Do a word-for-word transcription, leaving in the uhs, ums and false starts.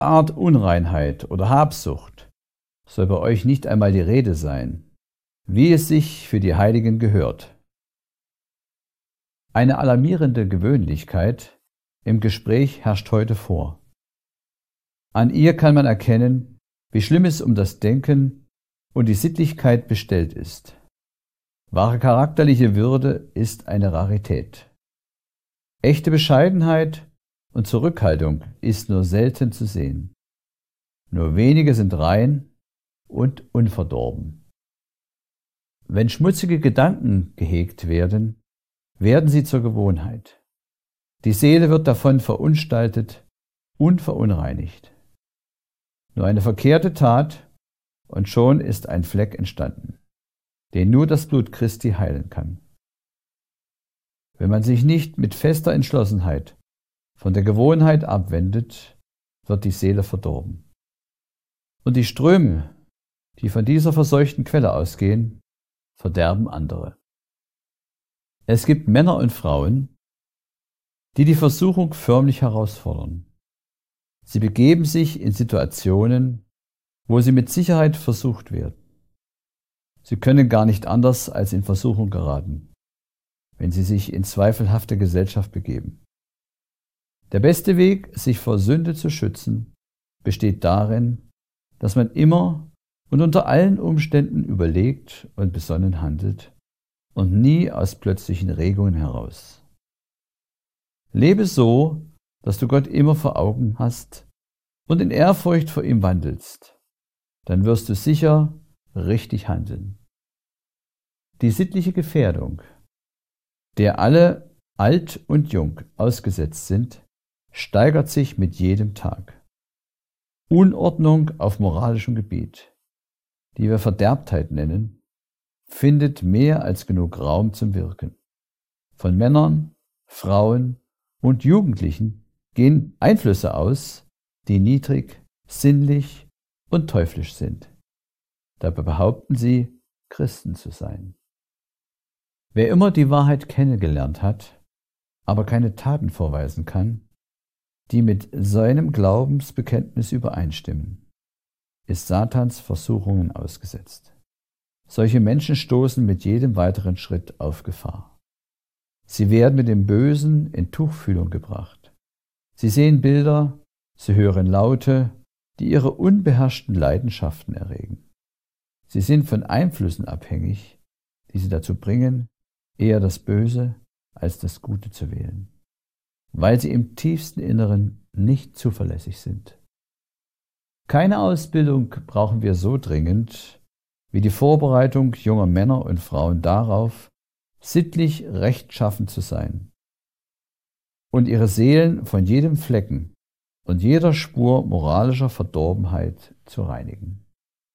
Art Unreinheit oder Habsucht soll bei euch nicht einmal die Rede sein, wie es sich für die Heiligen gehört. Eine alarmierende Gewöhnlichkeit im Gespräch herrscht heute vor. An ihr kann man erkennen, wie schlimm es um das Denken und die Sittlichkeit bestellt ist. Wahre charakterliche Würde ist eine Rarität. Echte Bescheidenheit und Zurückhaltung ist nur selten zu sehen. Nur wenige sind rein und unverdorben. Wenn schmutzige Gedanken gehegt werden, werden sie zur Gewohnheit. Die Seele wird davon verunstaltet und verunreinigt. Nur eine verkehrte Tat und schon ist ein Fleck entstanden, den nur das Blut Christi heilen kann. Wenn man sich nicht mit fester Entschlossenheit von der Gewohnheit abwendet, wird die Seele verdorben. Und die Ströme, die von dieser verseuchten Quelle ausgehen, verderben andere. Es gibt Männer und Frauen, die die Versuchung förmlich herausfordern. Sie begeben sich in Situationen, wo sie mit Sicherheit versucht werden. Sie können gar nicht anders als in Versuchung geraten, wenn sie sich in zweifelhafte Gesellschaft begeben. Der beste Weg, sich vor Sünde zu schützen, besteht darin, dass man immer und unter allen Umständen überlegt und besonnen handelt und nie aus plötzlichen Regungen heraus. Lebe so, dass du Gott immer vor Augen hast und in Ehrfurcht vor ihm wandelst. Dann wirst du sicher richtig handeln. Die sittliche Gefährdung, der alle alt und jung ausgesetzt sind, steigert sich mit jedem Tag. Unordnung auf moralischem Gebiet, die wir Verderbtheit nennen, findet mehr als genug Raum zum Wirken. Von Männern, Frauen und Jugendlichen gehen Einflüsse aus, die niedrig, sinnlich und teuflisch sind. Dabei behaupten sie, Christen zu sein. Wer immer die Wahrheit kennengelernt hat, aber keine Taten vorweisen kann, die mit seinem Glaubensbekenntnis übereinstimmen, ist Satans Versuchungen ausgesetzt. Solche Menschen stoßen mit jedem weiteren Schritt auf Gefahr. Sie werden mit dem Bösen in Tuchfühlung gebracht. Sie sehen Bilder, sie hören Laute, die ihre unbeherrschten Leidenschaften erregen. Sie sind von Einflüssen abhängig, die sie dazu bringen, eher das Böse als das Gute zu wählen, weil sie im tiefsten Inneren nicht zuverlässig sind. Keine Ausbildung brauchen wir so dringend wie die Vorbereitung junger Männer und Frauen darauf, sittlich rechtschaffen zu sein und ihre Seelen von jedem Flecken und jeder Spur moralischer Verdorbenheit zu reinigen.